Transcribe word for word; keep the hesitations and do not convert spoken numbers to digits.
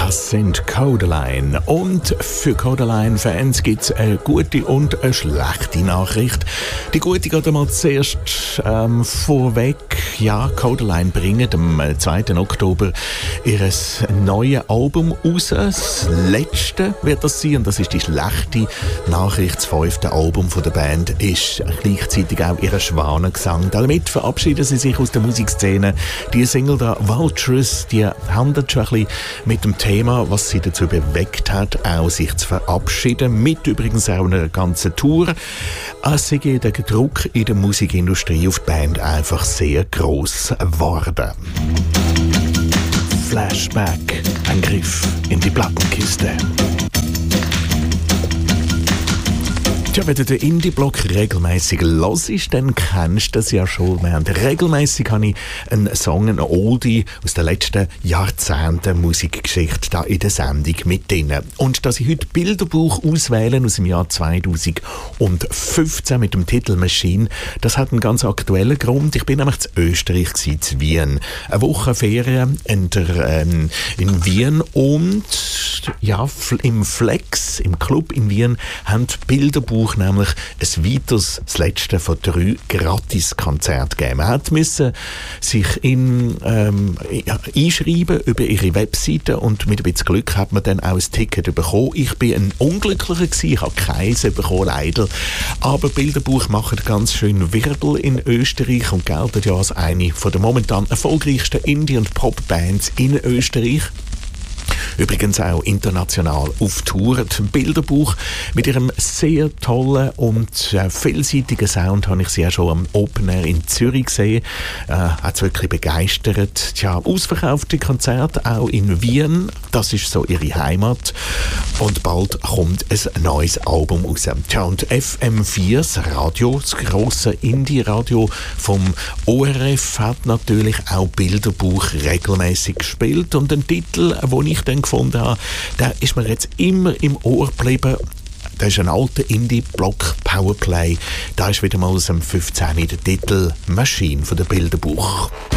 Das sind Kodaline. Und für Kodaline-Fans gibt es eine gute und eine schlechte Nachricht. Die gute geht einmal zuerst ähm, vorweg. Ja, Kodaline bringen am zweiten Oktober ihr neues Album raus. Das letzte wird das sein. Und das ist die schlechte Nachricht. Das fünfte Album von der Band ist gleichzeitig auch ihr Schwanengesang. Damit verabschieden sie sich aus der Musikszene. Die Single da, Vultures, die handelt schon ein bisschen mit dem Thema, was sie dazu bewegt hat, auch sich zu verabschieden. Mit übrigens auch einer ganzen Tour. Es sei der Druck in der Musikindustrie auf die Band einfach sehr gross geworden. Flashback, ein Griff in die Plattenkiste. Ja, wenn du den Indie-Block regelmässig hörst, dann kennst du das ja schon. Wir haben regelmässig habe ich einen Song, einen Oldie aus den letzten Jahrzehnten Musikgeschichte da in der Sendung mit drin. Und dass ich heute Bilderbuch auswähle aus dem Jahr zweitausendfünfzehn mit dem Titel Machine, das hat einen ganz aktuellen Grund. Ich bin nämlich in Österreich, in Wien. Eine Woche Ferien in, der, ähm, in Wien und ja, im Flex, im Club in Wien, haben Bilderbuch nämlich ein weiteres, das letzte von drei Gratis-Konzerten gegeben. Man musste sich in, ähm, einschreiben über ihre Webseite und mit ein bisschen Glück hat man dann auch ein Ticket bekommen. Ich bin ein Unglücklicher gewesen, ich habe keins bekommen, leider. Aber Bilderbuch machen ganz schön Wirbel in Österreich und gelten ja als eine der momentan erfolgreichsten Indie- und Pop-Bands in Österreich. Übrigens auch international auf Tour. Bilderbuch mit ihrem sehr tollen und äh, vielseitigen Sound habe ich sie ja schon am Open Air in Zürich gesehen. Äh, hat es wirklich begeistert. Tja, ausverkaufte Konzerte auch in Wien. Das ist so ihre Heimat. Und bald kommt ein neues Album raus. Tja, und F M vier, das Radio, das grosse Indie-Radio vom O R F, hat natürlich auch Bilderbuch regelmäßig gespielt. Und den Titel, den ich dann gefunden habe, der ist mir jetzt immer im Ohr geblieben. Das ist ein alter Indie-Block Powerplay. Da ist wieder mal aus dem fünfzehn der Titel Machine von der Bilderbuch.